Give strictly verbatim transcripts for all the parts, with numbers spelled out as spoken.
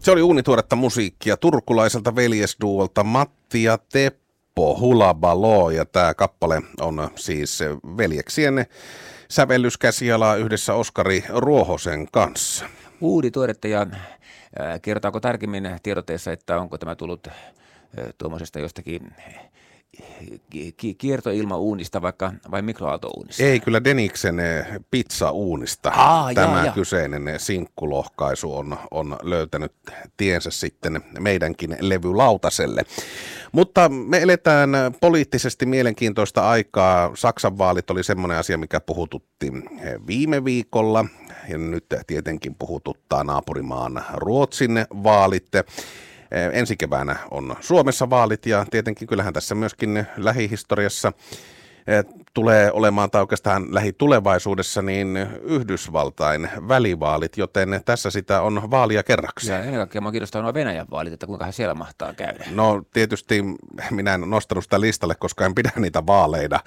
Se oli uunituoretta musiikkia turkulaiselta veljesduolta Matti ja Teppo Hulabaloo, ja tämä kappale on siis veljeksien sävellyskäsialaa yhdessä Oskari Ruohosen kanssa. Uunituoretta, ja äh, kertoako tarkemmin tiedotteessa, että onko tämä tullut äh, tuommoisesta jostakin kiertoilmauunista vaikka vai mikroaaltouunista? Ei, kyllä Deniksen pizzauunista. Aa, Tämä jaa, kyseinen sinkkulohkaisu on, on löytänyt tiensä sitten meidänkin levylautaselle. Mutta me eletään poliittisesti mielenkiintoista aikaa. Saksan vaalit oli semmoinen asia, mikä puhututti viime viikolla. Ja nyt tietenkin puhututtaa naapurimaan Ruotsin vaalit. Ensi keväänä on Suomessa vaalit, ja tietenkin kyllähän tässä myöskin lähihistoriassa tulee olemaan, tai oikeastaan lähitulevaisuudessa, niin Yhdysvaltain välivaalit, joten tässä sitä on vaalia kerraksi. Ja ennen kaikkea minua kiinnostaa nuo Venäjän vaalit, että kuinka siellä mahtaa käydä. No tietysti minä en nostanut sitä listalle, koska en pidä niitä vaaleina.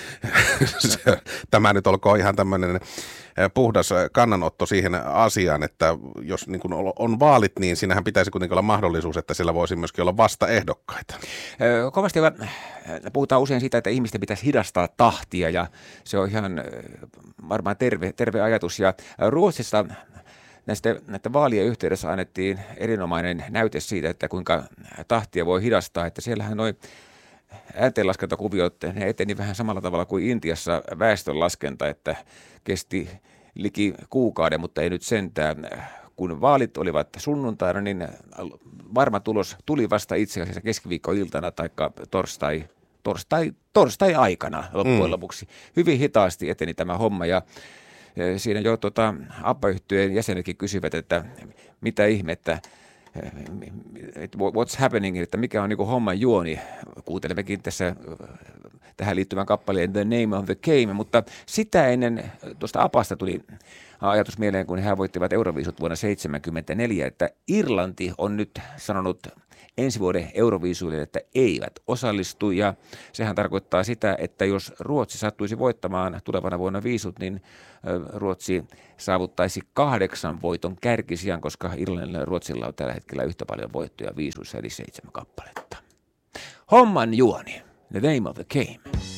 Tämä nyt olkoon ihan tämmöinen puhdas kannanotto siihen asiaan, että jos niin kuin on vaalit, niin siinähän pitäisi kuitenkin olla mahdollisuus, että siellä voisi myöskin olla vastaehdokkaita. Kovasti puhutaan usein siitä, että ihmisten pitäisi hidastaa tahtia, ja se on ihan varmaan terve, terve ajatus. Ja Ruotsissa näistä, näitä vaalien yhteydessä annettiin erinomainen näyte siitä, että kuinka tahtia voi hidastaa, että siellähän noi ääntenlaskentakuviot, ne eteni vähän samalla tavalla kuin Intiassa väestönlaskenta, että kesti liki kuukauden, mutta ei nyt sentään. Kun vaalit olivat sunnuntaina, niin varma tulos tuli vasta itse asiassa keskiviikkoiltana tai torstai, torstai, torstai-aikana loppujen lopuksi. Hyvin hitaasti eteni tämä homma, ja siinä jo tuota, ABBA-yhtyeen jäsenetkin kysyvät, että mitä ihmettä, what's happening, että mikä on niin kuin homman juoni. Kuuntelemmekin tässä tähän liittyvän kappaleen The Name of the Game, mutta sitä ennen tuosta ABBasta tuli ajatus mieleen, kun he voittivat Euroviisut vuonna seitsemänkymmentäneljä, että Irlanti on nyt sanonut ensi vuoden Euroviisuille, että eivät osallistu, ja sehän tarkoittaa sitä, että jos Ruotsi sattuisi voittamaan tulevana vuonna viisut, niin Ruotsi saavuttaisi kahdeksan voiton kärkisijan, koska Irlannilla ja Ruotsilla on tällä hetkellä yhtä paljon voittoja viisuissa, eli seitsemän kappaletta. Homman juoni, The Name of the Game.